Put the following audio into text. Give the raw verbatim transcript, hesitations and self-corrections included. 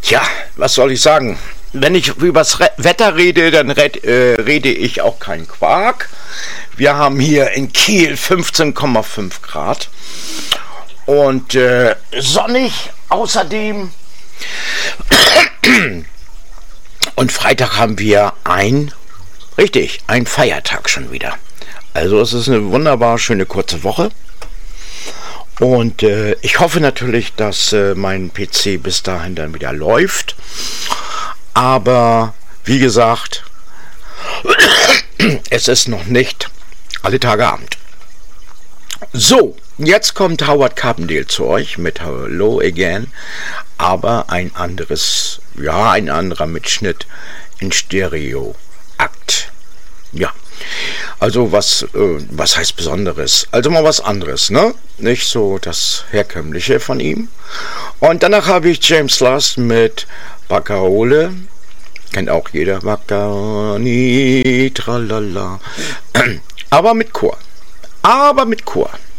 Ja, was soll ich sagen? Wenn ich übers Re- Wetter rede, dann red, äh, rede ich auch keinen Quark. Wir haben hier in Kiel fünfzehn Komma fünf Grad und äh, sonnig außerdem. Und Freitag haben wir ein, richtig, ein Feiertag schon wieder. Also es ist eine wunderbar schöne kurze Woche. Und äh, ich hoffe natürlich, dass äh, mein P C bis dahin dann wieder läuft. Aber wie gesagt, es ist noch nicht alle Tage Abend. So, jetzt kommt Howard Carpendale zu euch mit Hello Again. Aber ein anderes, ja, ein anderer Mitschnitt in Stereo-Akt. Ja. Also was, äh, was heißt Besonderes? Also mal was anderes, ne? Nicht so das Herkömmliche von ihm. Und danach habe ich James Last mit Baccaole. Kennt auch jeder. Baccani, tralala. Aber mit Chor. Aber mit Chor.